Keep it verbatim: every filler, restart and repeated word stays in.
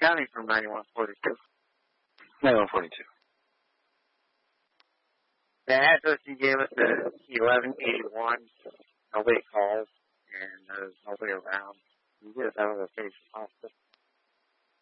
County from ninety-one forty-two. ninety-one forty-two. The address you gave us is eleven eighty-one. Nobody called, and there's nobody around. You just have a location hospital.